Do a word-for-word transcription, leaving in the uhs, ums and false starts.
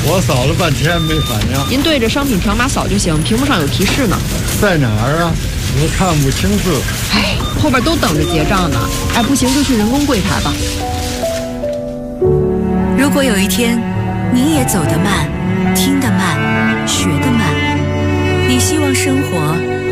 我扫了半天没反应。 您对着商品条码扫就行，屏幕上有提示呢。 在哪儿啊？我看不清字。 哎，后边都等着结账呢。哎，不行就去人工柜台吧。 如果有一天你也走得慢，听得慢，学得慢，你希望生活